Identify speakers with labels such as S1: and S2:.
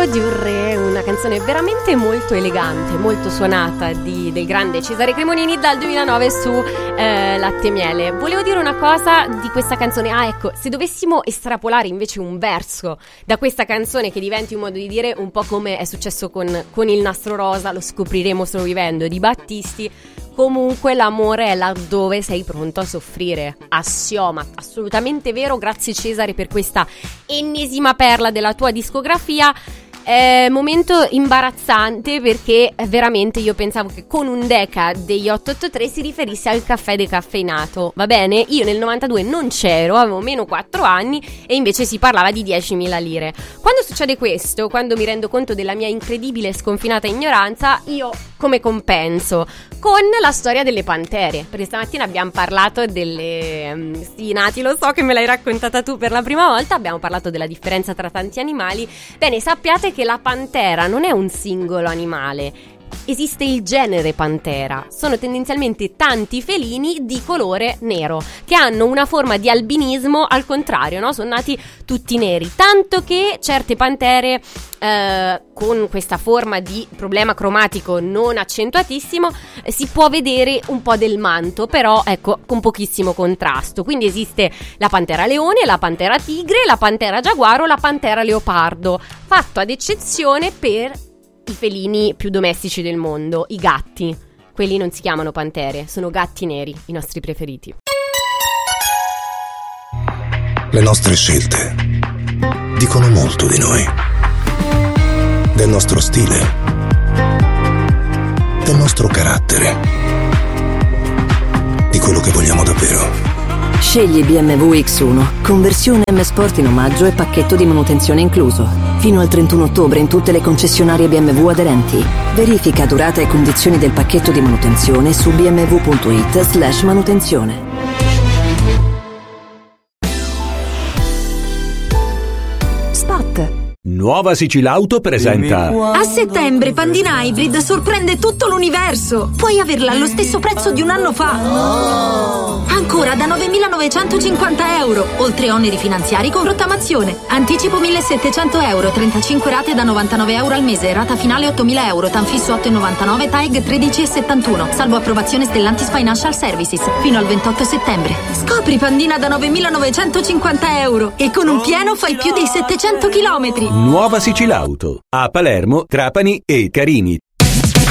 S1: Figlio di un re, una canzone veramente molto elegante, molto suonata del grande Cesare Cremonini dal 2009 su Latte e Miele. Volevo dire una cosa di questa canzone. Ecco, se dovessimo estrapolare invece un verso da questa canzone che diventi un modo di dire un po' come è successo con Il Nastro Rosa, lo scopriremo solo vivendo, di Battisti. Comunque l'amore è laddove sei pronto a soffrire. Assioma, assolutamente vero. Grazie Cesare per questa ennesima perla della tua discografia. Momento imbarazzante perché veramente io pensavo che con un Deca degli 883 si riferisse al caffè decaffeinato. Va bene? Io nel 92 non c'ero, avevo meno 4 anni e invece si parlava di 10.000 lire. Quando succede questo, quando mi rendo conto della mia incredibile e sconfinata ignoranza, io come compenso? Con la storia delle pantere, perché stamattina abbiamo parlato delle... Sì, Nati, lo so che me l'hai raccontata tu per la prima volta, abbiamo parlato della differenza tra tanti animali. Bene, sappiate che la pantera non è un singolo animale, esiste il genere Pantera. Sono tendenzialmente tanti felini di colore nero che hanno una forma di albinismo al contrario, no? Sono nati tutti neri, tanto che certe pantere con questa forma di problema cromatico non accentuatissimo si può vedere un po' del manto, però ecco con pochissimo contrasto. Quindi esiste la pantera leone, la pantera tigre, la pantera giaguaro, la pantera leopardo, fatto ad eccezione per i felini più domestici del mondo, i gatti. Quelli non si chiamano pantere, sono gatti neri, i nostri preferiti.
S2: Le nostre scelte dicono molto di noi, del nostro stile, del nostro carattere, di quello che vogliamo davvero.
S3: Scegli BMW X1, conversione M Sport in omaggio e pacchetto di manutenzione incluso. Fino al 31 ottobre in tutte le concessionarie BMW aderenti. Verifica durata e condizioni del pacchetto di manutenzione su bmw.it/manutenzione.
S4: Spot.
S5: Nuova Sicilauto presenta.
S4: A settembre Pandina Hybrid sorprende tutto l'universo. Puoi averla allo stesso prezzo di un anno fa. Ancora da 9.950 euro, oltre oneri finanziari con rottamazione. Anticipo 1.700 euro, 35 rate da 99 euro al mese, rata finale 8.000 euro, Tanfisso 8,99, TAEG 13,71, salvo approvazione Stellantis Financial Services, fino al 28 settembre. Scopri Pandina da 9.950 euro e con un pieno fai più di 700 chilometri.
S5: Nuova Sicilauto a Palermo, Trapani e Carini.